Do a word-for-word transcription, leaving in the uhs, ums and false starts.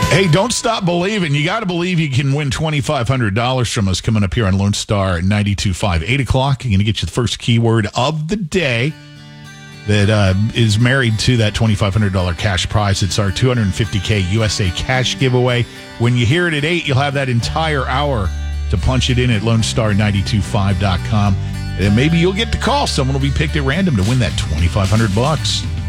Hey, don't stop believing. You got to believe you can win twenty-five hundred dollars from us coming up here on Lone Star ninety-two point five. eight o'clock, you're going to get you the first keyword of the day that uh, is married to that twenty-five hundred dollars cash prize. It's our two hundred fifty K U S A cash giveaway. When you hear it at eight, you'll have that entire hour to punch it in at lone star nine two five dot com. And maybe you'll get the call. Someone will be picked at random to win that twenty-five hundred bucks.